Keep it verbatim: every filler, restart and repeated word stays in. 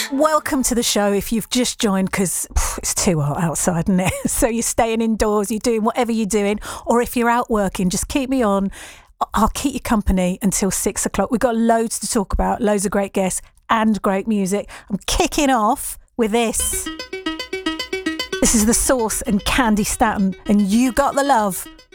Welcome to the show if you've just joined, because it's too hot outside, isn't it? So you're staying indoors, you're doing whatever you're doing, or if you're out working, just keep me on. I'll keep you company until six o'clock. We've got loads to talk about, loads of great guests and great music. I'm kicking off with this. This is The Source and Candy Staton, and You Got the Love.